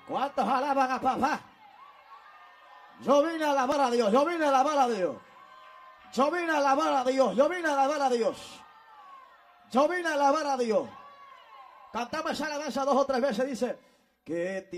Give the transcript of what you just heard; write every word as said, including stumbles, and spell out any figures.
¿Cuántos alaban a papá? Yo vine a alabar a Dios, yo vine a alabar a Dios. Yo vine a alabar a Dios, yo vine a alabar a Dios. Yo vine a alabar a Dios. Cantamos esa alabanza dos o tres veces, dice que